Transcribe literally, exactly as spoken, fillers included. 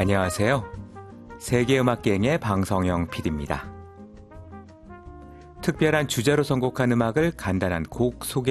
안녕하세요. 세계음악여행의 방성영 피디입니다. 특별한 주제로 선곡한 음악을 간단한 곡 소개